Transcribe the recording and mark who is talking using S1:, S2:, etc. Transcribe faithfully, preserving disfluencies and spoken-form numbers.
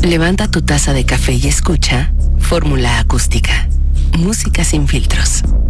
S1: Levanta tu taza de café y escucha Fórmula Acústica. Música sin filtros.